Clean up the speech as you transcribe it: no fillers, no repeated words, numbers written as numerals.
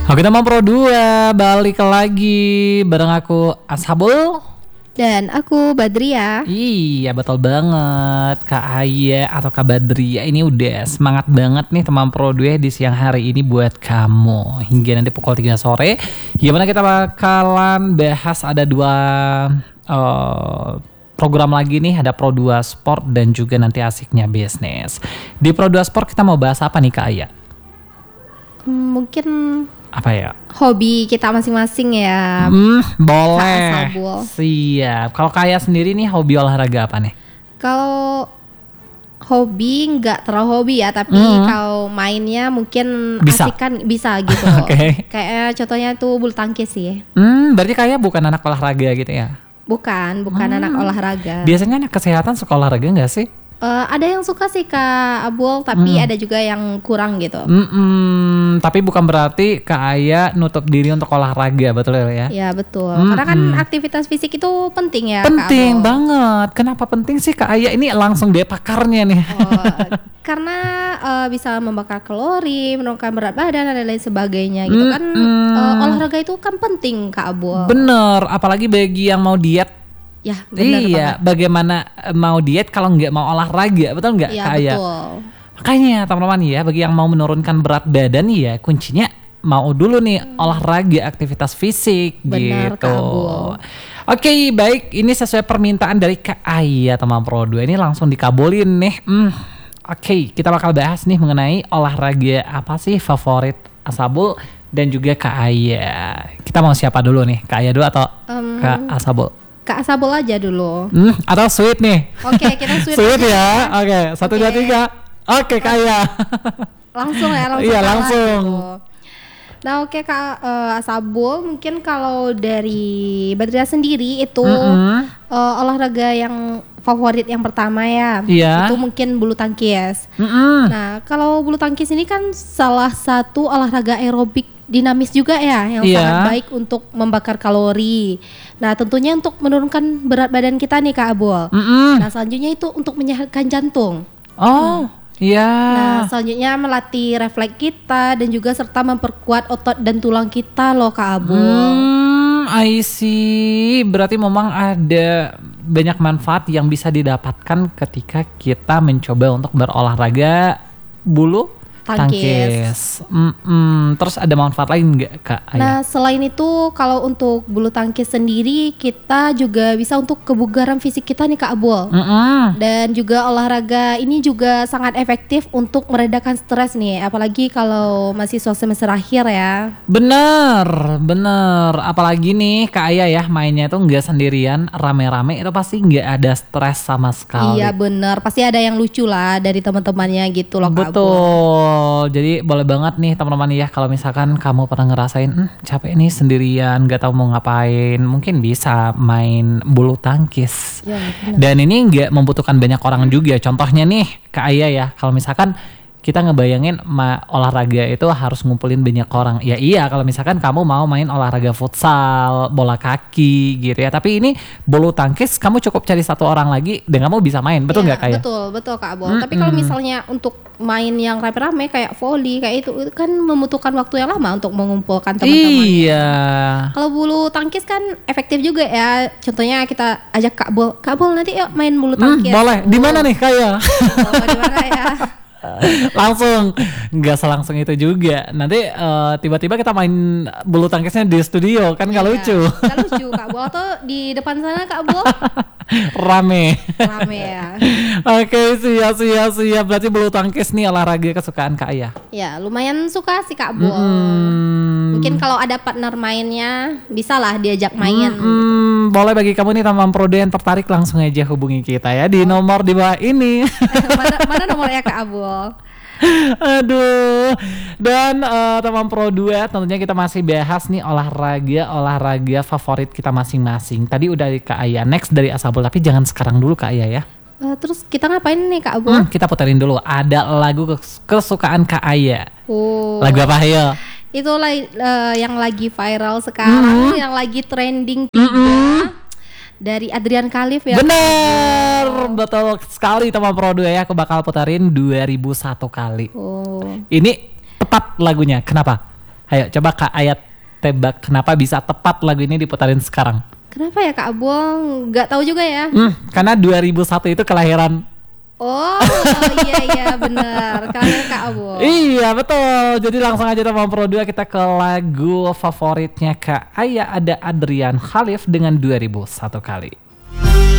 Oke teman Pro 2 balik lagi bareng aku Ashabul dan aku Badria. Iya betul banget Kak Aya atau Kak Badria ini udah semangat banget nih teman Pro 2 di siang hari ini buat kamu. Hingga nanti pukul 3 sore gimana kita bakalan bahas ada dua program lagi nih. Ada Pro 2 Sport dan juga nanti asiknya bisnis. Di Pro 2 Sport kita mau bahas apa nih Kak Aya? Mungkin apa ya? Hobi kita masing-masing ya. Boleh. Siap. Kalau Kak Aya sendiri nih hobi olahraga apa nih? Kalau hobi nggak terlalu hobi ya, tapi kalau mainnya mungkin bisa. asik kan bisa gitu. Okay. Kayak contohnya tuh bulu tangkis sih. Berarti Kak Aya bukan anak olahraga gitu ya? Bukan anak olahraga. Biasanya anak kesehatan suka olahraga nggak sih? Ada yang suka sih Kak Abul, tapi ada juga yang kurang gitu. Tapi bukan berarti Kak Aya nutup diri untuk olahraga, betul ya? Ya betul, karena kan aktivitas fisik itu penting ya. Penting Kak Abul. banget. Kenapa penting sih Kak Aya? Ini langsung dia pakarnya nih. Karena bisa membakar kalori, menurunkan berat badan dan lain sebagainya gitu kan. Olahraga itu kan penting Kak Abul. Bener, apalagi bagi yang mau diet. Ya, benar iya, banget. bagaimana mau diet kalau nggak mau olahraga, betul nggak Ya, Kak Aya? betul. Makanya teman-teman ya, bagi yang mau menurunkan berat badan ya, kuncinya mau dulu nih olahraga, aktivitas fisik. Benar, gitu. Kak Abul. Oke, baik, ini sesuai permintaan dari Kak Aya teman Pro 2 ini langsung dikabulin nih. Oke, kita bakal bahas nih mengenai olahraga apa sih favorit Ashabul dan juga Kak Aya. Kita mau siapa dulu nih, Kak Aya dulu atau Kak Ashabul? Kak Ashabul aja dulu. Atau sweet nih? Oke, kita sweet. Sweet ya. Oke, 1, 2, 3. Oke, Kak Aya. Langsung ya, langsung. Iya, kalah langsung. gitu. Nah, oke Kak Ashabul, mungkin kalau dari Badria sendiri itu olahraga yang favorit yang pertama ya. Iya. Itu mungkin bulu tangkis. Nah, kalau bulu tangkis ini kan salah satu olahraga aerobik dinamis juga ya, yang sangat baik untuk membakar kalori. Nah, tentunya untuk menurunkan berat badan kita nih Kak Abul. Nah, selanjutnya itu untuk menyehatkan jantung. Iya. Nah, selanjutnya melatih refleks kita dan juga serta memperkuat otot dan tulang kita loh Kak Abul. I see. Berarti memang ada banyak manfaat yang bisa didapatkan ketika kita mencoba untuk berolahraga bulu tangkis. Terus ada manfaat lain nggak Kak Aya? Nah, selain itu kalau untuk bulu tangkis sendiri kita juga bisa untuk kebugaran fisik kita nih Kak Abul. Dan juga olahraga ini juga sangat efektif untuk meredakan stres nih, apalagi kalau mahasiswa semester akhir ya. Bener. Apalagi nih Kak Aya ya mainnya tuh nggak sendirian, rame-rame itu pasti nggak ada stres sama sekali. Iya bener, pasti ada yang lucu lah dari teman-temannya gitu loh Kak Abul. Betul. Jadi boleh banget nih teman-teman ya kalau misalkan kamu pernah ngerasain capek nih sendirian gak tahu mau ngapain, mungkin bisa main bulu tangkis. Ya, dan ini nggak membutuhkan banyak orang juga. Contohnya nih Kak Aya ya, kalau misalkan kita ngebayangin olahraga itu harus ngumpulin banyak orang. Ya iya kalau misalkan kamu mau main olahraga futsal, bola kaki gitu ya. Tapi ini bulu tangkis kamu cukup cari satu orang lagi dan kamu bisa main. Betul nggak Kak Aya? Betul Kak Abul. Tapi kalau misalnya untuk main yang rame-rame kayak volley kayak itu kan membutuhkan waktu yang lama untuk mengumpulkan teman-teman. Iya. Kalau bulu tangkis kan efektif juga ya. Contohnya kita ajak Kak Abul nanti yuk main bulu tangkis. Boleh. Di mana nih Kak Aya? Di mana ya? Langsung nggak selangsung itu juga nanti tiba-tiba kita main bulu tangkisnya di studio kan nggak lucu. Nggak lucu Kak Abul tuh di depan sana Kak Abul rame ya. Oke, siap. Berarti bulu tangkis nih olahraga kesukaan Kak Aya. Ya lumayan suka sih Kak Abul. Mungkin kalau ada partner mainnya bisa lah diajak main gitu. Boleh bagi kamu nih teman Pro 2 yang tertarik langsung aja hubungi kita ya di nomor di bawah ini. mana nomornya Kak Abul? Aduh. Dan teman Pro 2 tentunya kita masih bahas nih olahraga favorit kita masing-masing. Tadi udah dari Kak Aya, next dari Ashabul, tapi jangan sekarang dulu Kak Aya ya. Terus kita ngapain nih Kak Abul? Kita puterin dulu ada lagu kesukaan Kak Aya. Lagu apa ayo? Itu yang lagi viral sekarang, yang lagi trending dari Adrian Khalif ya. Bener, betul sekali teman Pro 2 ya. Aku bakal putarin 2001 kali. Ini tepat lagunya, kenapa? Ayo coba Kak Ayat tebak kenapa bisa tepat lagu ini diputarin sekarang. Kenapa ya Kak Abong? Gak tahu juga ya. Karena 2001 itu kelahiran. Oh iya benar. Kalian Kak Abong. Iya betul. Jadi langsung aja teman Pro 2 kita ke lagu favoritnya Kak Aya, ada Adrian Khalif dengan 2001 kali.